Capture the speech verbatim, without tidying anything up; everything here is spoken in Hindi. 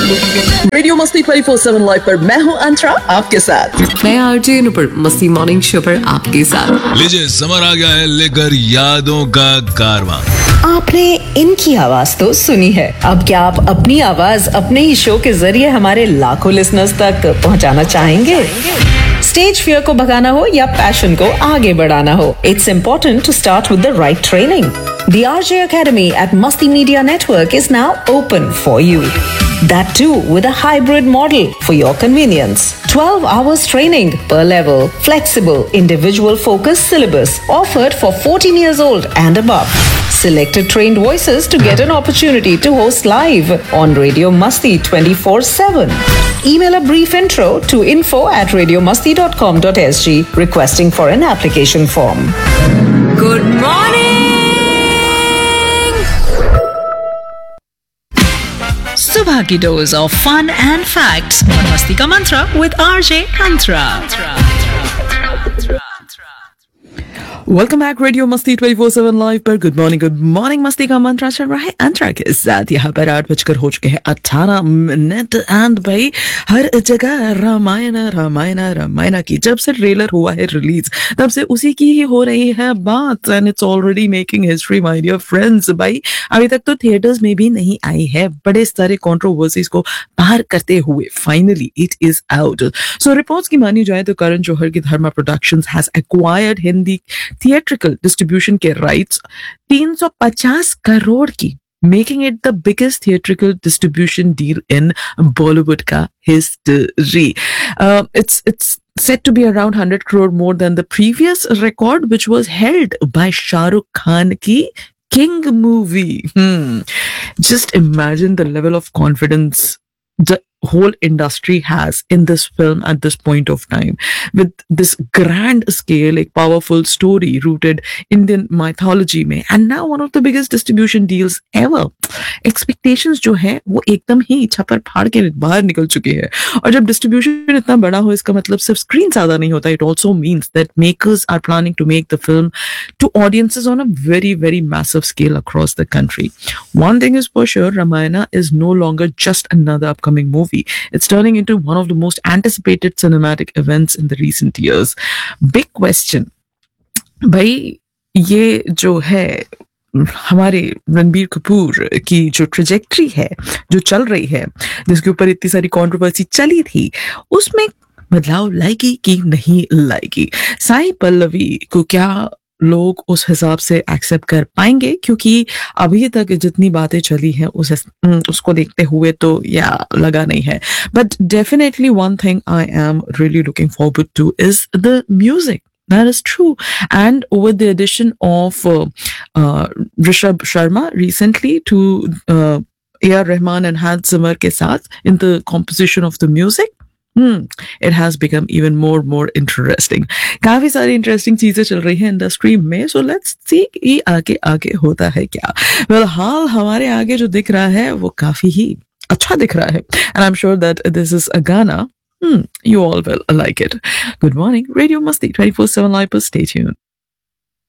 रेडियो मस्ती ट्वेंटी फोर सेवन लाइव पर मैं हूँ अंतरा आपके साथ। मैं आरजे नुपुर मस्ती मॉर्निंग शो पर आपके साथ। लीजिए समर आ गया है लेकर यादों का कारवां। आपने इनकी आवाज तो सुनी है, अब क्या आप अपनी आवाज अपने ही शो के जरिए हमारे लाखों लिसनर्स तक पहुंचाना चाहेंगे? स्टेज फियर को भगाना हो या पैशन को आगे बढ़ाना हो, it's important to start with the right training. The R J Academy at Masti Media Network is now open for you. That too with a hybrid model for your convenience. twelve hours training per level, flexible, individual focused syllabus offered for fourteen years old and above. Selected trained voices to get an opportunity to host live on Radio Masti twenty-four seven. Email a brief intro to info at radio masti dot com dot s g requesting for an application form. Good morning. सुबह की dose of fun and facts और मस्ती का मंत्रा with RJ Antara. Welcome back radio मस्ती ट्वेंटी फोर सेवन लाइव पर। Good morning good morning. मस्ती का मंत्रा चल रहा है अंतरा के साथ। यहाँ पर आठ बजकर हो चुके हैं अट्ठारह मिनट एंड भाई हर जगह रामायण रामायण रामायण की जब से ट्रेलर हुआ है रिलीज तब से उसी की ही हो रही है बात and it's already making history my dear friends. भाई अभी तक तो थिएटर्स में भी नहीं आई है, बड़े सारे कंट्रोवर्सीज को पार करते हुए finally it is out. So reports की मानी जाए तो करण जौहर की धर्मा productions has acquired Hindi theatrical distribution के राइट्स तीन सौ पचास करोड़ की, making it the biggest theatrical distribution deal in Bollywood का history. It's it's said to be around one hundred crore more than the previous record which was held by Shah Rukh Khan ki King movie. Hmm. Just imagine the level of confidence the whole industry has in this film at this point of time, with this grand scale, a powerful story rooted Indian mythology में, and now one of the biggest distribution deals ever. Expectations जो है वो एकदम ही छपर फाड़ के बाहर निकल चुके हैं। और जब डिस्ट्रीब्यूशन इतना बड़ा हो इसका मतलब सिर्फ स्क्रीन ज्यादा नहीं होता, it also means that makers are planning to make the film to audiences on a very very massive scale across the country. One thing is for sure, Ramayana is no longer just another upcoming movie. It's turning into one of the most anticipated cinematic events in the recent years. Big question, भाई ये जो है हमारे रणबीर कपूर की जो ट्रेजेक्ट्री है जो चल रही है, जिसके ऊपर इतनी सारी कंट्रोवर्सी चली थी, उसमें बदलाव लाएगी कि नहीं लाएगी? साई पल्लवी को क्या लोग उस हिसाब से एक्सेप्ट कर पाएंगे? क्योंकि अभी तक जितनी बातें चली हैं उस उसको देखते हुए तो या लगा नहीं है। But definitely one thing I am really looking forward two is the music. That is true. And with the addition of uh, uh, Rishabh Sharma recently to uh, A R Rahman and Hans Zimmer ke saath in the composition of the music, Hmm, it has become even more more interesting. काफी सारी इंटरेस्टिंग चीजें चल रही हैं इंडस्ट्री में, सो लेट्स सी ये आगे आगे होता है क्या। फिलहाल हमारे आगे जो दिख रहा है वो काफी ही अच्छा दिख रहा है, and I am sure that this is a गाना Hmm, you all will like it. Good morning, Radio Masti twenty four seven live. Stay tuned.